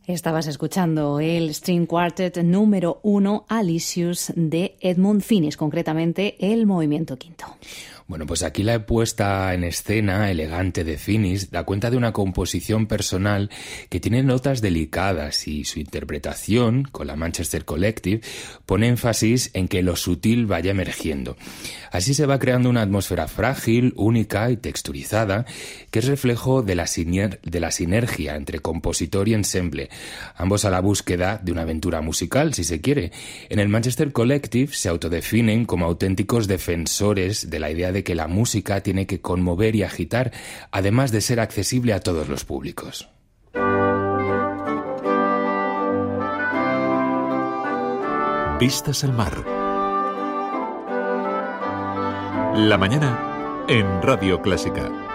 Estabas escuchando el String Quartet número 1, Alicius, de Edmund Finis, concretamente el movimiento quinto. Bueno, pues aquí la puesta en escena elegante de Finis da cuenta de una composición personal que tiene notas delicadas y su interpretación, con la Manchester Collective, pone énfasis en que lo sutil vaya emergiendo. Así se va creando una atmósfera frágil, única y texturizada, que es reflejo de la sinergia entre compositor y ensemble, ambos a la búsqueda de una aventura musical, si se quiere. En el Manchester Collective se autodefinen como auténticos defensores de la idea de que la música tiene que conmover y agitar, además de ser accesible a todos los públicos. Vistas al mar. La mañana en Radio Clásica.